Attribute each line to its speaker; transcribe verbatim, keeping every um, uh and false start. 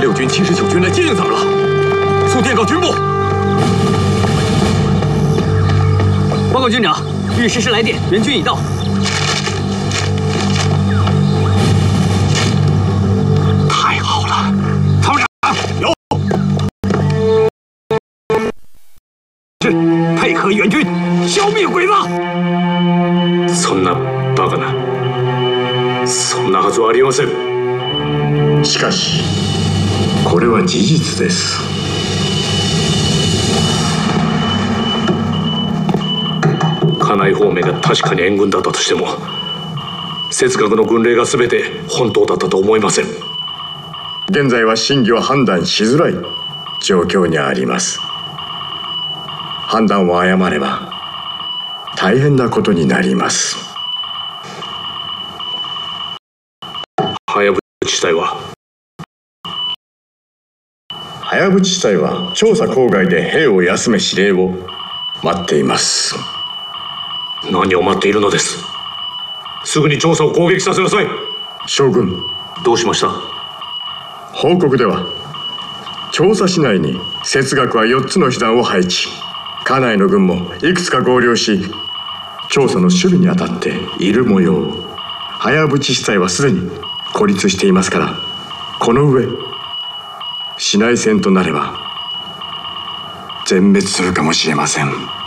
Speaker 1: 六军、七十九军来接应咱们了，速电告军部。
Speaker 2: 报告军长，御师师来电，援军已到。
Speaker 1: 太好了，参谋长有。是配合援军消灭鬼子。
Speaker 3: そんなバカな。そんなはずはありません。
Speaker 4: しかしこれは事実です。
Speaker 3: 家内方面が確かに援軍だったとしても、節覚の軍令が全て本当だったと思いません。
Speaker 4: 現在は真偽を判断しづらい状況にあります。判断を誤れば大変なことになります。
Speaker 3: はやぶ地帯は
Speaker 4: はやぶ地帯は調査郊外で兵を休め指令を待っています。
Speaker 3: 何を待っているのです。すぐに調査を攻撃させなさい。
Speaker 4: 将軍、
Speaker 3: どうしました。
Speaker 4: 報告では調査市内に節学はよっつの師団を配置、家内の軍もいくつか合流し調査の守備に当たっている模様。早淵地帯はすでに孤立していますから、この上市内戦となれば全滅するかもしれません。